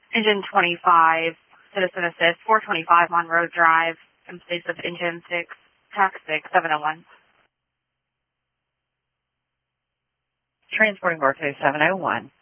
Engine 25, Citizen Assist, 425 on Road Drive, in place of Engine 6, TAC 6, 701. Transporting Barclay 701.